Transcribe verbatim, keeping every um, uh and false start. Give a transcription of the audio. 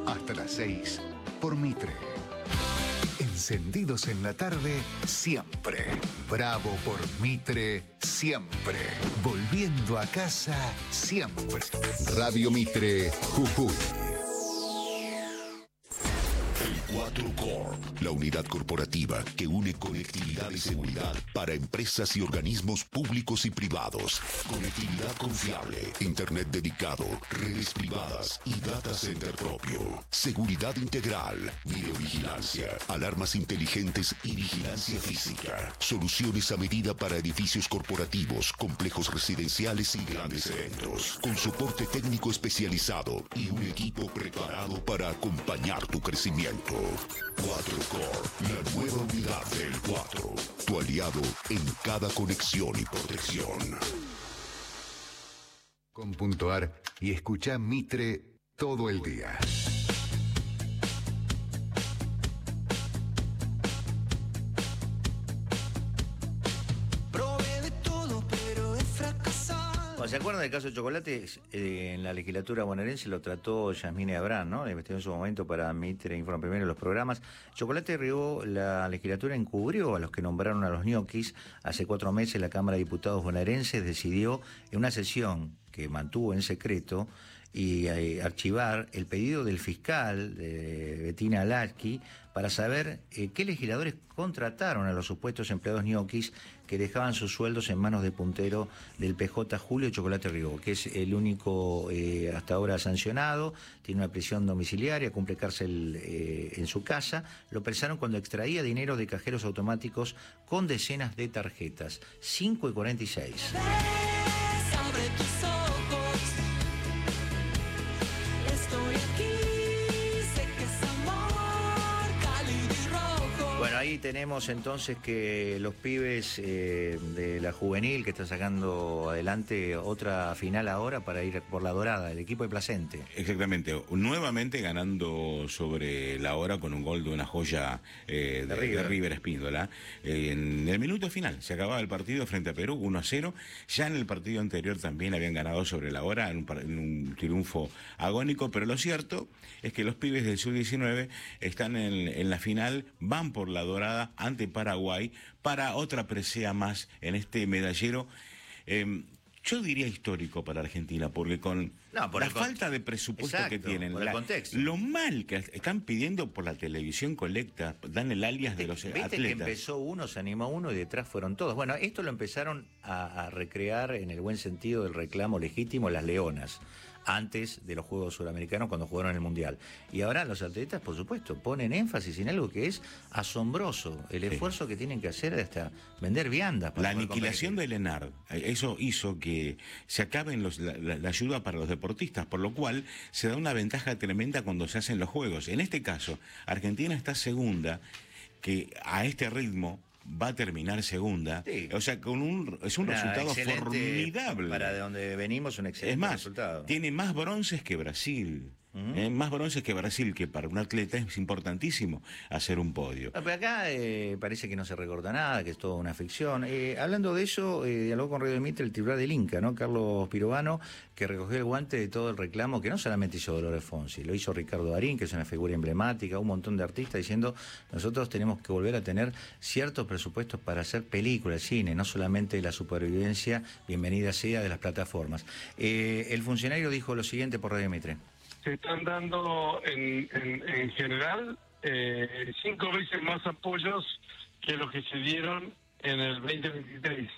hasta las seis por Mitre. Encendidos en la tarde, siempre. Bravo por Mitre, siempre. Volviendo a casa, siempre. Radio Mitre, Jujuy. El cuatro Corp, la unidad corporativa que une conectividad y seguridad para empresas y organismos públicos y privados. Conectividad confiable, internet dedicado, redes privadas y data center propio. Seguridad integral, videovigilancia, alarmas inteligentes y vigilancia física. Soluciones a medida para edificios corporativos, complejos residenciales y grandes eventos. Con soporte técnico especializado y un equipo preparado para acompañar tu crecimiento. cuatro Corp, la nueva unidad del cuatro. Tu aliado en cada conexión y protección. Con punto ar y escucha Mitre todo el día. ¿Se acuerdan del caso de Chocolate? Eh, en la legislatura bonaerense lo trató Yasmine Abrán, ¿no? La investigó en su momento para Mitre Informa Primero en los programas. Chocolate Rió, la legislatura encubrió a los que nombraron a los ñoquis. Hace cuatro meses la Cámara de Diputados bonaerenses decidió en una sesión que mantuvo en secreto y eh, archivar el pedido del fiscal de Bettina Lasky para saber eh, qué legisladores contrataron a los supuestos empleados ñoquis que dejaban sus sueldos en manos de puntero del P J Julio Chocolate Rió, que es el único eh, hasta ahora sancionado, tiene una prisión domiciliaria, cumple cárcel eh, en su casa. Lo presaron cuando extraía dinero de cajeros automáticos con decenas de tarjetas. cinco y cuarenta y seis. Bueno, ahí tenemos entonces que los pibes eh, de la juvenil que están sacando adelante otra final ahora para ir por la dorada, el equipo de Placente. Exactamente, nuevamente ganando sobre la hora con un gol de una joya eh, de, de, River. de River Espíndola. Eh, en el minuto final se acababa el partido frente a Perú, uno a cero. Ya en el partido anterior también habían ganado sobre la hora en un, en un triunfo agónico, pero lo cierto es que los pibes del sub diecinueve están en, en la final, van por la dorada ante Paraguay para otra presea más en este medallero. Eh, yo diría histórico para Argentina, porque con no, por la falta de presupuesto exacto, que tienen, por el la, contexto. lo mal que están pidiendo por la televisión colecta, dan el alias de los ¿Viste atletas. Que empezó uno, se animó uno y detrás fueron todos? Bueno, esto lo empezaron a, a recrear en el buen sentido del reclamo legítimo las leonas, antes de los Juegos Suramericanos cuando jugaron el Mundial. Y ahora los atletas, por supuesto, ponen énfasis en algo que es asombroso, el sí. esfuerzo que tienen que hacer hasta vender viandas. La aniquilación del ENAR, eso hizo que se acaben los, la, la ayuda para los deportistas, por lo cual se da una ventaja tremenda cuando se hacen los Juegos. En este caso, Argentina está segunda, que a este ritmo va a terminar segunda, sí. o sea, con un es un Una resultado formidable. Para de donde venimos, un excelente es más, resultado. Tiene más bronces que Brasil. Uh-huh. eh, más bronces que Brasil, que para un atleta es importantísimo hacer un podio. No, pero acá eh, parece que no se recorta nada, que es toda una ficción. Eh, hablando de eso, eh, dialogó con Radio Mitre el titular del Inca, ¿no? Carlos Pirovano, que recogió el guante de todo el reclamo, que no solamente hizo Dolores Fonsi, lo hizo Ricardo Darín, que es una figura emblemática, un montón de artistas diciendo, nosotros tenemos que volver a tener ciertos presupuestos para hacer películas, cine, no solamente la supervivencia, bienvenida sea, de las plataformas. Eh, el funcionario dijo lo siguiente por Radio Mitre. Se están dando en, en, en general eh, cinco veces más apoyos que los que se dieron en el veinte veintitrés.